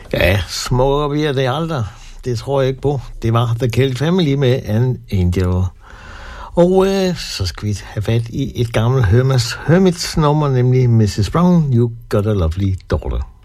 Ja, smukkere bliver det aldrig. Det tror jeg ikke på. Det var The Kelly Family med An Angel. Og så skal vi have fat i et gammelt Hermits nummer, nemlig Mrs. Brown, You Got a Lovely Daughter.